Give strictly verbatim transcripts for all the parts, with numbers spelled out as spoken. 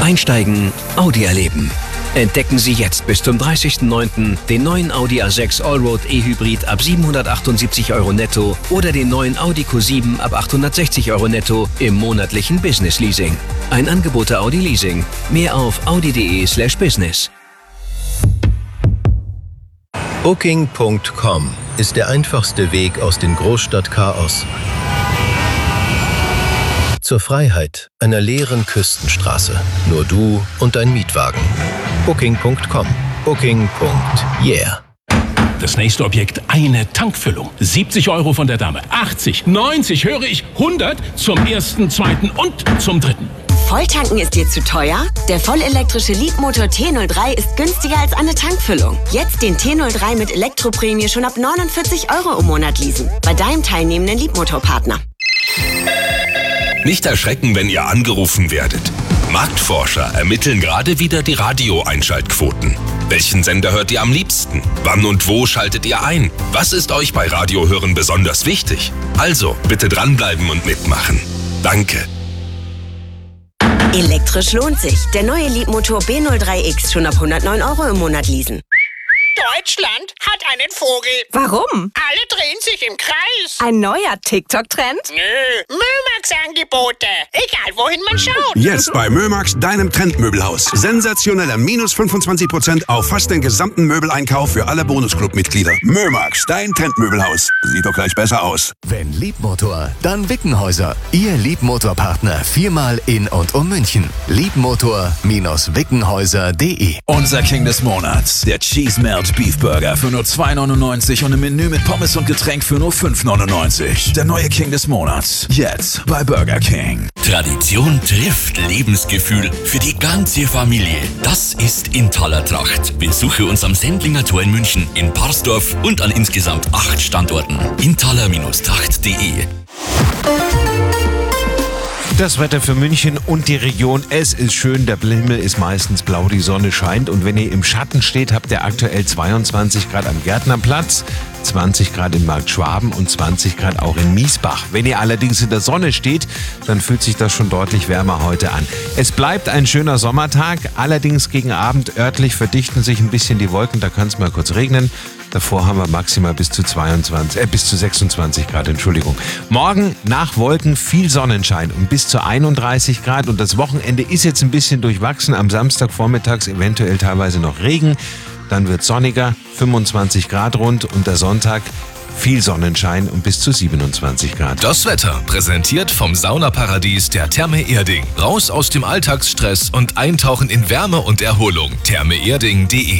Einsteigen, Audi erleben. Entdecken Sie jetzt bis zum dreißigsten neunten den neuen Audi A sechs Allroad E-Hybrid ab siebenhundertachtundsiebzig Euro netto oder den neuen Audi Q sieben ab achthundertsechzig Euro netto im monatlichen Business Leasing. Ein Angebot der Audi Leasing. Mehr auf audi.de slash business. Booking Punkt com ist der einfachste Weg aus dem Großstadtchaos zur Freiheit einer leeren Küstenstraße. Nur du und dein Mietwagen. Booking Punkt com. Booking. Yeah. Das nächste Objekt, eine Tankfüllung. siebzig Euro von der Dame. achtzig, neunzig, höre ich, hundert zum ersten, zweiten und zum dritten. Volltanken ist dir zu teuer? Der vollelektrische Leapmotor T null drei ist günstiger als eine Tankfüllung. Jetzt den T null drei mit Elektroprämie schon ab neunundvierzig Euro im Monat leasen. Bei deinem teilnehmenden Leapmotor-Partner. Nicht erschrecken, wenn ihr angerufen werdet. Marktforscher ermitteln gerade wieder die Radio-Einschaltquoten. Welchen Sender hört ihr am liebsten? Wann und wo schaltet ihr ein? Was ist euch bei Radiohören besonders wichtig? Also, bitte dranbleiben und mitmachen. Danke. Elektrisch lohnt sich. Der neue Leapmotor B null drei X schon ab hundertneun Euro im Monat leasen. Deutschland hat einen Vogel. Warum? Alle drehen sich im Kreis. Ein neuer TikTok-Trend? Nö, Mömax-Angebote. Egal, wohin man schaut. Jetzt bei Mömax, deinem Trendmöbelhaus. Sensationelle minus fünfundzwanzig Prozent auf fast den gesamten Möbeleinkauf für alle Bonusclub-Mitglieder. Mömax, dein Trendmöbelhaus. Sieht doch gleich besser aus. Wenn Leapmotor, dann Wickenhäuser. Ihr Leapmotor-Partner viermal in und um München. Leapmotor Wickenhäuser punkt de. Unser King des Monats, der Cheese Melt Beef Burger für nur zwei neunundneunzig und ein Menü mit Pommes und Getränk für nur fünf neunundneunzig. Der neue King des Monats. Jetzt bei Burger King. Tradition trifft Lebensgefühl für die ganze Familie. Das ist Intaler Tracht. Besuche uns am Sendlinger Tor in München, in Parsdorf und an insgesamt acht Standorten. intaler Tracht punkt de. Das Wetter für München und die Region. Es ist schön, der Himmel ist meistens blau, die Sonne scheint. Und wenn ihr im Schatten steht, habt ihr aktuell zweiundzwanzig Grad am Gärtnerplatz, zwanzig Grad in Markt Schwaben und zwanzig Grad auch in Miesbach. Wenn ihr allerdings in der Sonne steht, dann fühlt sich das schon deutlich wärmer heute an. Es bleibt ein schöner Sommertag, allerdings gegen Abend örtlich verdichten sich ein bisschen die Wolken, da kann es mal kurz regnen. Davor haben wir maximal bis zu zweiundzwanzig, äh, bis zu sechsundzwanzig Grad, Entschuldigung. Morgen nach Wolken viel Sonnenschein und bis zu einunddreißig Grad. Und das Wochenende ist jetzt ein bisschen durchwachsen. Am Samstag vormittags eventuell teilweise noch Regen. Dann wird sonniger, fünfundzwanzig Grad rund. Und der Sonntag viel Sonnenschein und bis zu siebenundzwanzig Grad. Das Wetter präsentiert vom Saunaparadies der Therme Erding. Raus aus dem Alltagsstress und eintauchen in Wärme und Erholung. therme erding punkt de.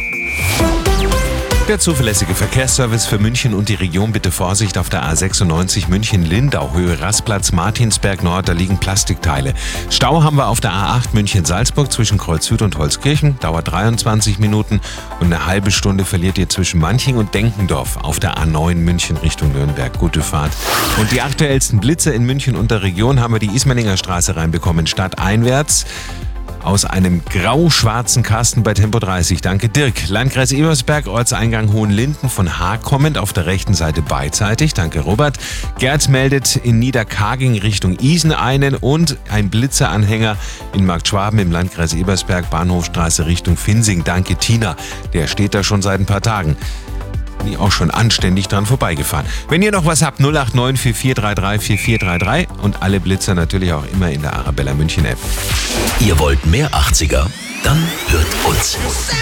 Der zuverlässige Verkehrsservice für München und die Region. Bitte Vorsicht auf der A sechsundneunzig München-Lindau, Höhe Rastplatz Martinsberg Nord, da liegen Plastikteile. Stau haben wir auf der A acht München-Salzburg zwischen Kreuz Süd und Holzkirchen, dauert dreiundzwanzig Minuten und eine halbe Stunde verliert ihr zwischen Manching und Denkendorf auf der A neun München Richtung Nürnberg. Gute Fahrt. Und die aktuellsten Blitze in München und der Region haben wir die Ismaninger Straße reinbekommen, stadteinwärts. Aus einem grau-schwarzen Kasten bei Tempo dreißig. Danke, Dirk. Landkreis Ebersberg, Ortseingang Hohenlinden von H kommend auf der rechten Seite beidseitig. Danke, Robert. Gerd meldet in Niederkarging Richtung Isen einen und ein Blitzeranhänger in Markt Schwaben im Landkreis Ebersberg, Bahnhofstraße Richtung Finsing. Danke, Tina. Der steht da schon seit ein paar Tagen. Bin ich auch schon anständig dran vorbeigefahren. Wenn ihr noch was habt, null acht neun vier vier drei drei vier vier drei drei und alle Blitzer natürlich auch immer in der Arabella München App. Ihr wollt mehr achtziger? Dann hört uns.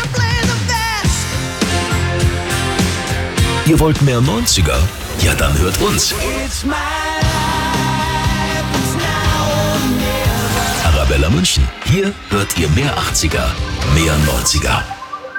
Ihr wollt mehr neunziger? Ja, dann hört uns. Arabella München. Hier hört ihr mehr achtziger, mehr neunziger.